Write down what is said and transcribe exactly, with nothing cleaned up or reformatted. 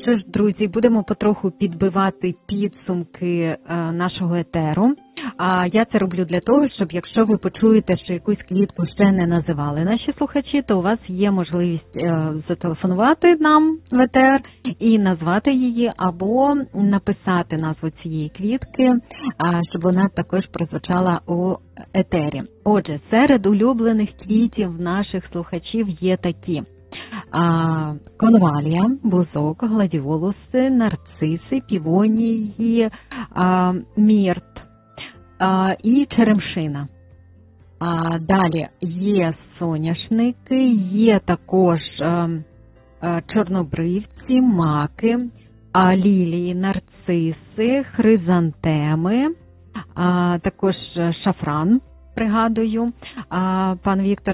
що ж, друзі, будемо потроху підбивати підсумки нашого етеру. А я це роблю для того, щоб якщо ви почуєте, що якусь квітку ще не називали наші слухачі, то у вас є можливість зателефонувати нам в етер і назвати її, або написати назву цієї квітки, щоб вона також прозвучала у етері. Отже, серед улюблених квітів наших слухачів є такі: конвалія, бузок, гладіолуси, нарциси, півонії, мірт і черемшина. Далі є соняшники, є також чорнобривці, маки, лілії, нарциси, хризантеми, також шафран, пригадую, пан Віктор